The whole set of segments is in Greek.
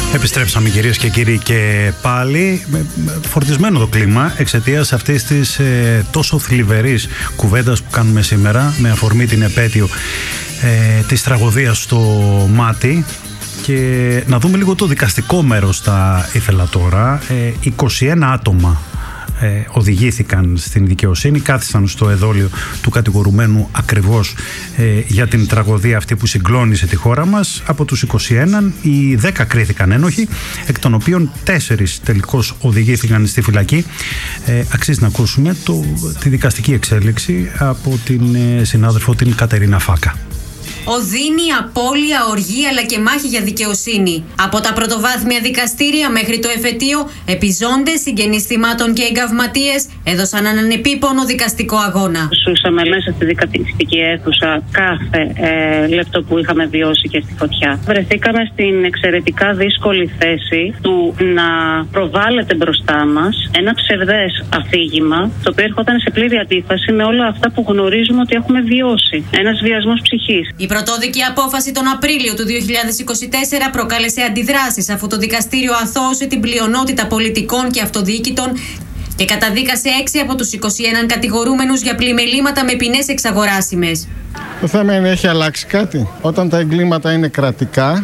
Επιστρέψαμε κυρίες και κύριοι και πάλι φορτισμένο το κλίμα εξαιτίας αυτής της τόσο θλιβερής κουβέντας που κάνουμε σήμερα με αφορμή την επέτειο της τραγωδίας στο Μάτι. Και να δούμε λίγο το δικαστικό μέρος θα ήθελα τώρα. 21 άτομα οδηγήθηκαν στην δικαιοσύνη, κάθισαν στο εδόλιο του κατηγορουμένου ακριβώς για την τραγωδία αυτή που συγκλώνησε τη χώρα μας. Από τους 21, οι 10 κρίθηκαν ένοχοι, εκ των οποίων 4 τελικώς οδηγήθηκαν στη φυλακή. Αξίζει να ακούσουμε τη δικαστική εξέλιξη από την συνάδελφο την Κατερίνα Φάκα. Οδύνη, απώλεια, οργή αλλά και μάχη για δικαιοσύνη. Από τα πρωτοβάθμια δικαστήρια μέχρι το εφετείο, επιζώντες, συγγενείς θυμάτων και εγκαυματίες έδωσαν έναν επίπονο δικαστικό αγώνα. Ζούσαμε μέσα στη δικαστική αίθουσα κάθε λεπτό που είχαμε βιώσει και στη φωτιά. Βρεθήκαμε στην εξαιρετικά δύσκολη θέση του να προβάλλεται μπροστά μας ένα ψευδές αφήγημα, το οποίο έρχονταν σε πλήρη αντίφαση με όλα αυτά που γνωρίζουμε ότι έχουμε βιώσει. Ένας βιασμός ψυχής. Η πρωτόδικη απόφαση τον Απρίλιο του 2024 προκάλεσε αντιδράσεις, αφού το δικαστήριο αθώωσε την πλειονότητα πολιτικών και αυτοδιοίκητων και καταδίκασε 6 από τους 21 κατηγορούμενους για πλημελήματα με ποινές εξαγοράσιμες. Το θέμα είναι, έχει αλλάξει κάτι? Όταν τα εγκλήματα είναι κρατικά,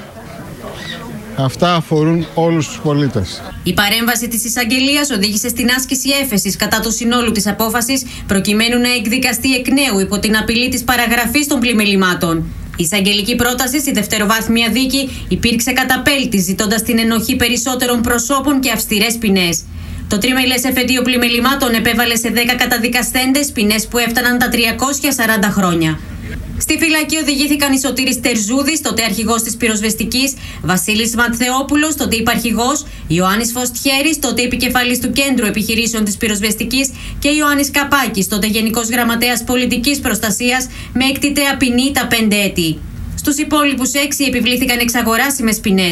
αυτά αφορούν όλους τους πολίτες. Η παρέμβαση της εισαγγελίας οδήγησε στην άσκηση έφεσης κατά του συνόλου της απόφασης, προκειμένου να εκδικαστεί εκ νέου υπό την απειλή της παραγραφής των πλημελημάτων. Η εισαγγελική πρόταση στη δευτεροβάθμια δίκη υπήρξε καταπέλτη, ζητώντας την ενοχή περισσότερων προσώπων και αυστηρές ποινές. Το τριμελές εφετείο πλημελημάτων επέβαλε σε 10 καταδικασθέντες ποινές που έφταναν τα 340 χρόνια. Στη φυλακή οδηγήθηκαν οι Σωτήρης Τερζούδης, τότε αρχηγός της πυροσβεστικής, Βασίλης Ματθεόπουλος, τότε υπαρχηγός, Ιωάννης Φωστιέρης, τότε επικεφαλής του Κέντρου Επιχειρήσεων της Πυροσβεστικής και Ιωάννης Καπάκης, τότε Γενικός Γραμματέας Πολιτικής Προστασίας, με εκτιτέα ποινή τα 5 έτη. Στους υπόλοιπους 6 επιβλήθηκαν εξαγοράσιμες ποινές.